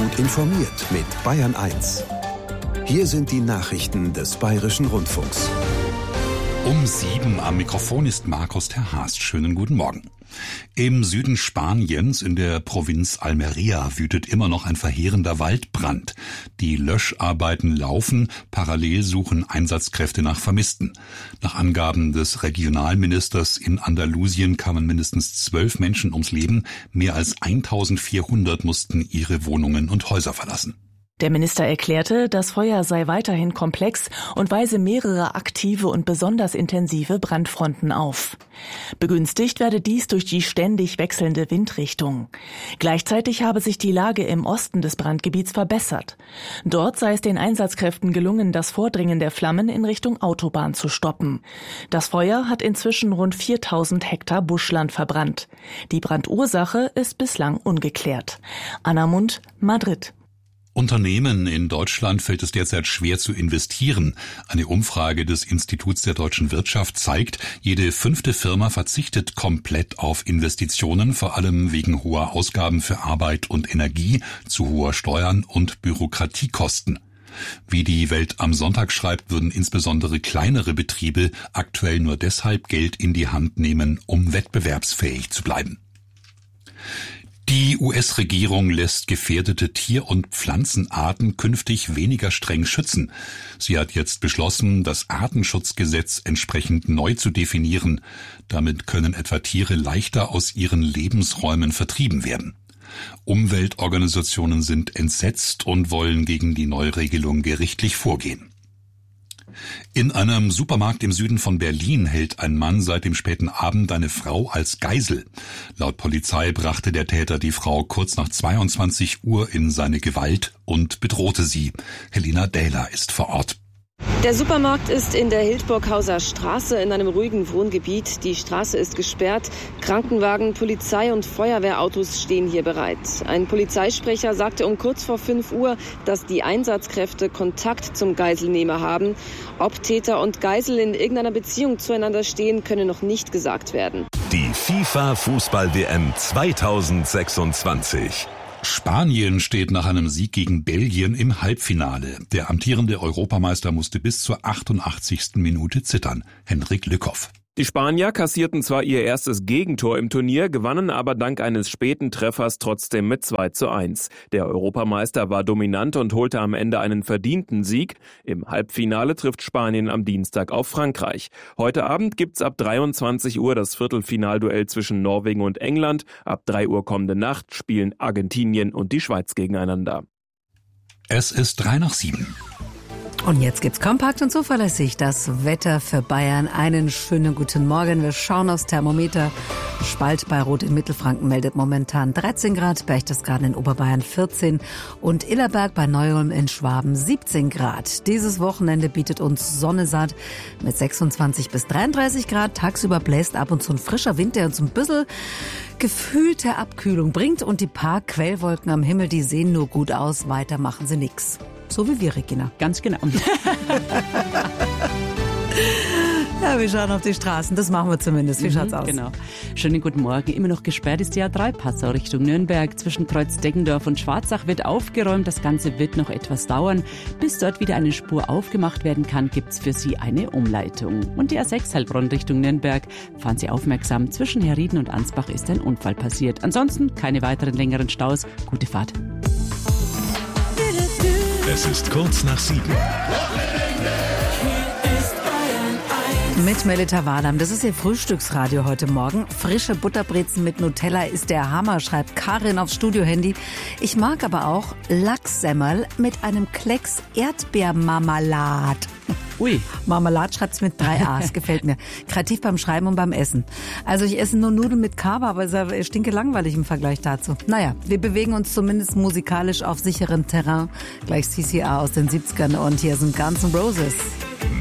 Gut informiert mit Bayern 1. Hier sind die Nachrichten des Bayerischen Rundfunks. Um 7 am Mikrofon ist Markus ter Haast. Schönen guten Morgen. Im Süden Spaniens in der Provinz Almería wütet immer noch ein verheerender Waldbrand. Die Löscharbeiten laufen, parallel suchen Einsatzkräfte nach Vermissten. Nach Angaben des Regionalministers in Andalusien kamen mindestens 12 Menschen ums Leben. Mehr als 1400 mussten ihre Wohnungen und Häuser verlassen. Der Minister erklärte, das Feuer sei weiterhin komplex und weise mehrere aktive und besonders intensive Brandfronten auf. Begünstigt werde dies durch die ständig wechselnde Windrichtung. Gleichzeitig habe sich die Lage im Osten des Brandgebiets verbessert. Dort sei es den Einsatzkräften gelungen, das Vordringen der Flammen in Richtung Autobahn zu stoppen. Das Feuer hat inzwischen rund 4000 Hektar Buschland verbrannt. Die Brandursache ist bislang ungeklärt. Anna Mund, Madrid. Unternehmen in Deutschland fällt es derzeit schwer zu investieren. Eine Umfrage des Instituts der deutschen Wirtschaft zeigt, jede 5. Firma verzichtet komplett auf Investitionen, vor allem wegen hoher Ausgaben für Arbeit und Energie, zu hoher Steuern und Bürokratiekosten. Wie die Welt am Sonntag schreibt, würden insbesondere kleinere Betriebe aktuell nur deshalb Geld in die Hand nehmen, um wettbewerbsfähig zu bleiben. Die US-Regierung lässt gefährdete Tier- und Pflanzenarten künftig weniger streng schützen. Sie hat jetzt beschlossen, das Artenschutzgesetz entsprechend neu zu definieren. Damit können etwa Tiere leichter aus ihren Lebensräumen vertrieben werden. Umweltorganisationen sind entsetzt und wollen gegen die Neuregelung gerichtlich vorgehen. In einem Supermarkt im Süden von Berlin hält ein Mann seit dem späten Abend eine Frau als Geisel. Laut Polizei brachte der Täter die Frau kurz nach 22 Uhr in seine Gewalt und bedrohte sie. Helena Dähler ist vor Ort. Der Supermarkt ist in der Hildburghauser Straße in einem ruhigen Wohngebiet. Die Straße ist gesperrt. Krankenwagen, Polizei und Feuerwehrautos stehen hier bereit. Ein Polizeisprecher sagte um kurz vor 5 Uhr, dass die Einsatzkräfte Kontakt zum Geiselnehmer haben. Ob Täter und Geisel in irgendeiner Beziehung zueinander stehen, könne noch nicht gesagt werden. Die FIFA-Fußball-WM 2026. Spanien steht nach einem Sieg gegen Belgien im Halbfinale. Der amtierende Europameister musste bis zur 88. Minute zittern. Henrik Lückhoff. Die Spanier kassierten zwar ihr erstes Gegentor im Turnier, gewannen aber dank eines späten Treffers trotzdem mit 2:1. Der Europameister war dominant und holte am Ende einen verdienten Sieg. Im Halbfinale trifft Spanien am Dienstag auf Frankreich. Heute Abend gibt's ab 23 Uhr das Viertelfinalduell zwischen Norwegen und England. Ab 3 Uhr kommende Nacht spielen Argentinien und die Schweiz gegeneinander. Es ist 6:03. Und jetzt gibt's kompakt und zuverlässig das Wetter für Bayern. Einen schönen guten Morgen. Wir schauen aufs Thermometer. Spalt bei Rot in Mittelfranken meldet momentan 13 Grad, Berchtesgaden in Oberbayern 14 und Illerberg bei Neu-Ulm in Schwaben 17 Grad. Dieses Wochenende bietet uns Sonne satt mit 26 bis 33 Grad. Tagsüber bläst ab und zu ein frischer Wind, der uns ein bisschen gefühlte Abkühlung bringt. Und die paar Quellwolken am Himmel, die sehen nur gut aus. Weiter machen sie nix. So wie wir, Regina. Ganz genau. Ja, wir schauen auf die Straßen. Das machen wir zumindest. Wie schaut's aus? Genau. Schönen guten Morgen. Immer noch gesperrt ist die A3 Passau Richtung Nürnberg. Zwischen Kreuz-Deggendorf und Schwarzach wird aufgeräumt. Das Ganze wird noch etwas dauern. Bis dort wieder eine Spur aufgemacht werden kann, gibt's für Sie eine Umleitung. Und die A6 Heilbronn Richtung Nürnberg. Fahren Sie aufmerksam. Zwischen Herrieden und Ansbach ist ein Unfall passiert. Ansonsten keine weiteren längeren Staus. Gute Fahrt. Es ist kurz nach 7. Mit Melita Wadam. Das ist Ihr Frühstücksradio heute Morgen. Frische Butterbrezen mit Nutella ist der Hammer, schreibt Karin aufs Studiohandy. Ich mag aber auch Lachsemmel mit einem Klecks Erdbeermarmelade. Ui. Marmelade schreibt's mit 3 A's, gefällt mir. Kreativ beim Schreiben und beim Essen. Also ich esse nur Nudeln mit Kava, aber es ist ja stinke langweilig im Vergleich dazu. Naja, wir bewegen uns zumindest musikalisch auf sicherem Terrain. Gleich CCR aus den 70ern und hier sind Guns N' Roses.